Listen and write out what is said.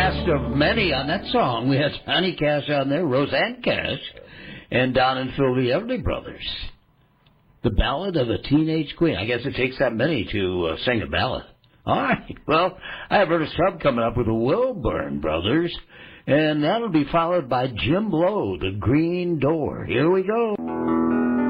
last of many on that song. We had Johnny Cash on there, Roseanne Cash, and Don and Phil the Everly Brothers. The Ballad of a Teenage Queen. I guess it takes that many to sing a ballad. All right. Well, I have Ernest Tubb coming up with the Wilburn Brothers, and that'll be followed by Jim Blow, The Green Door. Here we go.